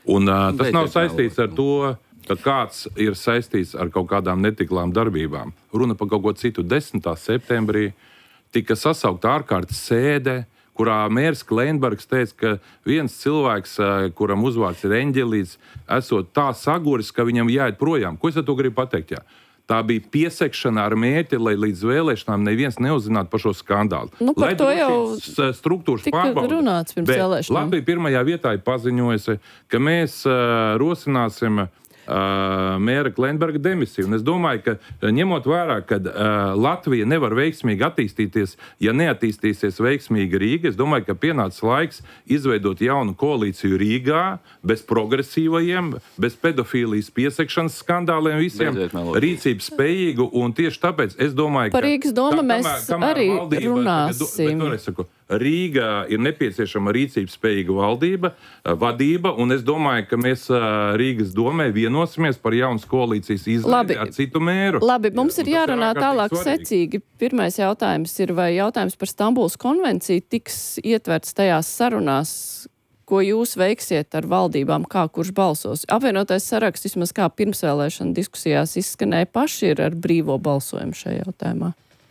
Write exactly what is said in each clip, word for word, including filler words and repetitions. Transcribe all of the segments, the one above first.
Un uh, tas nav saistīts ar to, ka kāds ir saistīts ar kaut kādām netiklām darbībām. Runa par kaut ko citu. desmitā septembrī tika sasaukta ārkārtas sēde, kurā mērs Kleinbergs teica, ka viens cilvēks, kuram uzvārds ir Eņģelīts, esot tā saguris, ka viņam jāiet projām. Ko es ar to gribu pateikt? Jā? Tā bija piesekšana ar mērķi, lai līdz vēlēšanām neviens neuzzinātu par šo skandālu. Nu, par lai to jau struktūras tika runāts pirms vēlēšanām. Latvija pirmajā vietā ir paziņojusi, ka mēs uh, rosināsim Uh, mēra Kleinberga demisiju. Un es domāju, ka ņemot vērā, ka uh, Latvija nevar veiksmīgi attīstīties, ja neattīstīsies veiksmīgi Rīga, es domāju, ka pienācis laiks izveidot jaunu koalīciju Rīgā, bez progresīvajiem, bez pedofīlijas piesekšanas skandāliem, visiem rīcības spējīgu, un tieši tāpēc es domāju, ka... Par Rīgas doma mēs kamēr, kamēr arī valdība, runāsim. Bet, bet, bet, Rīgā ir nepieciešama rīcības spējīga valdība, vadība, un es domāju, ka mēs Rīgas domē vienosimies par jaunas koalīcijas izveidi ar citu mēru. Labi, mums ir jārunā tālāk secīgi. Pirmais jautājums ir, vai jautājums par Stambulas konvenciju tiks ietverts tajās sarunās, ko jūs veiksiet ar valdībām, kā kurš balsos. Apvienotais saraksts, vismaz kā pirmsvēlēšana diskusijās izskanēja, paši ir ar brīvo balsojumu šajā jautājumā.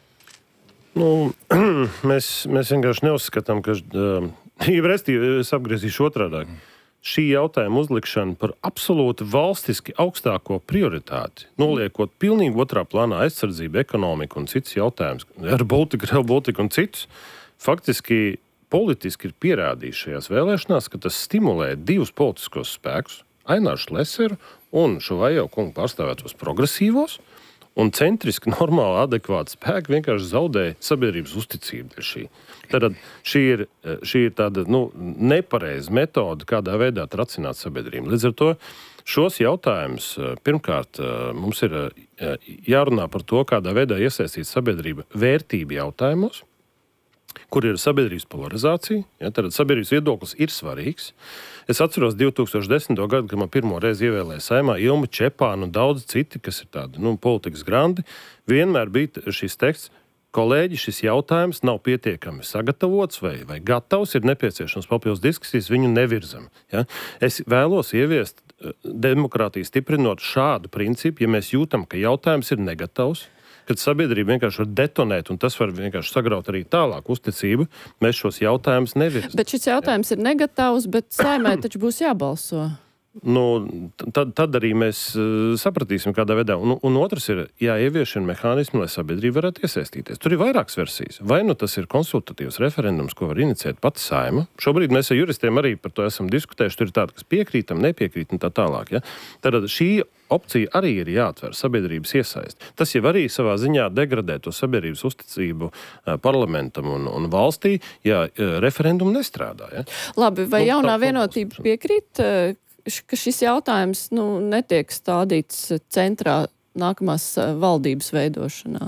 Nu, mēs, mēs vienkārši neuzskatām, ka, uh, ja es apgriezīšu otrādāk, šī jautājuma uzlikšana par absolūti valstiski augstāko prioritāti, noliekot pilnīgi otrā plānā aizsardzību, ekonomiku un citus jautājumus, ar Baltiku, Rail Baltiku un citus, faktiski politiski ir pierādījis šajās vēlēšanās, ka tas stimulē divus politiskos spēkus, Aināru Šleseru un Šuvajevu kungu pārstāvētos progresīvos, un centriski, normāli, adekvāti spēki vienkārši zaudēja sabiedrības uzticību. Šī. Tad šī ir, šī ir tāda nu, nepareiza metode, kādā veidā tracināt sabiedrību. Līdz ar to šos jautājumus pirmkārt mums ir jārunā par to, kādā veidā iesaistīt sabiedrība vērtību jautājumos, kur ir sabiedrības polarizācija. Ja, tad sabiedrības viedoklis ir svarīgs. Es atceros divi tūkstoši desmito gadu, kad man pirmo reizi ievēlēja Saeimā Ilma Čepāna un daudz citi, kas ir tādi nu, politikas grandi, vienmēr bija šis teksts, kolēģi, šis jautājums nav pietiekami sagatavots vai, vai gatavs, ir nepieciešams papildus diskusijas, viņu nevirzam. Ja? Es vēlos ieviest demokrātiju stiprinot šādu principu, ja mēs jūtam, ka jautājums ir negatavs, kad sabiedrība vienkārši var detonēt, un tas var vienkārši sagraut arī tālāk uzticību, mēs šos jautājumus nevirzam. Bet šis jautājums ir negatavs, bet Saeimai taču būs jābalso. Nu, tad, tad arī mēs uh, sapratīsim, kādā veidā. Un, un otrs ir jāieviešana mehānismi, lai sabiedrība varētu iesaistīties. Tur ir vairākas versijas. Vai nu tas ir konsultatīvs referendums, ko var iniciēt pati Saeima. Šobrīd mēs ar juristiem arī par to esam diskutējuši. Tur ir tādi, kas piekrītam, nepiekrīt un tā tālāk. Ja? Tad šī opcija arī ir jāatver sabiedrības iesaist. Tas jau arī savā ziņā degradē to sabiedrības uzticību uh, parlamentam un, un valstī, ja uh, referendumu nestrādā. Ja? Labi, vai nu, jaunā vienotība piekrīt, uh, ka šis jautājums nu, netiek stādīts centrā nākamās valdības veidošanā?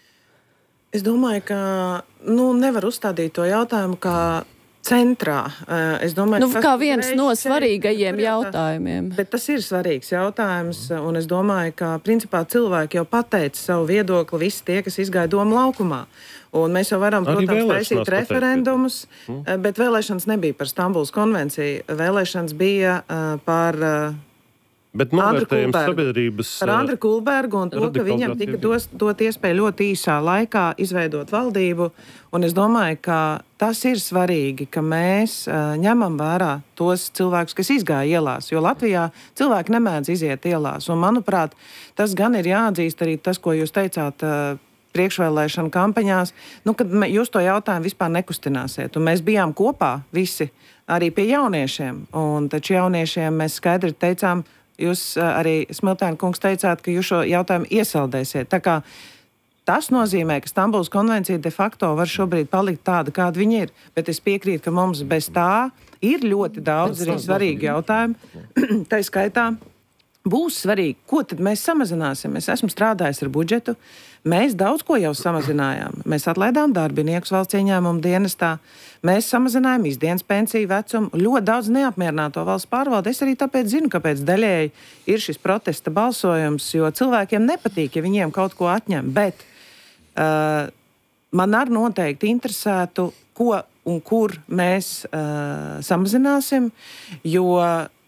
Es domāju, ka nu, nevar uzstādīt to jautājumu kā centrā. Es domāju, nu, kā viens no svarīgajiem jautājumiem. Bet tas ir svarīgs jautājums, un es domāju, ka principā cilvēki jau pateica savu viedokli, visi tie, kas izgāja domu laukumā. Un mēs jau varam, arī protams, taisīt referendumus, mm. bet vēlēšanas nebija par Stambulas konvenciju. Vēlēšanas bija uh, par uh, bet novērtējums sabiedrības... Par Andru Kulbergu un to, ka viņam tika dos, dot iespēju ļoti īsā laikā izveidot valdību. Un es domāju, ka tas ir svarīgi, ka mēs uh, ņemam vērā tos cilvēkus, kas izgāja ielās. Jo Latvijā cilvēki nemēdz iziet ielās. Un, manuprāt, tas gan ir jāatzīst arī tas, ko jūs teicāt... Uh, priekšvēlēšana kampaņās, nu, kad mē, jūs to jautājumu vispār nekustināsiet. Un mēs bijām kopā visi arī pie jauniešiem. Un taču jauniešiem mēs skaidri teicām, jūs arī Smiltēna kungs teicāt, ka jūs šo jautājumu iesaldēsiet. Tā kā tas nozīmē, ka Stambulas konvencija de facto var šobrīd palikt tāda, kāda viņa ir. Bet es piekrītu, ka mums bez tā ir ļoti daudz arī svarīgi jautājumi. Tā skaitā būs svarīgi, ko tad mēs samazināsim. Es esmu strādājis ar budžetu. Mēs daudz ko jau samazinājām. Mēs atlaidām darbiniekus valsts ieņēmumu dienestā. Mēs samazinājām izdienas pensiju vecumu. Ļoti daudz neapmierināto valsts pārvalde. Es arī tāpēc zinu, kāpēc daļēji ir šis protesta balsojums, jo cilvēkiem nepatīk, ja viņiem kaut ko atņem. Bet uh, man arī noteikti interesētu, ko un kur mēs uh, samazināsim, jo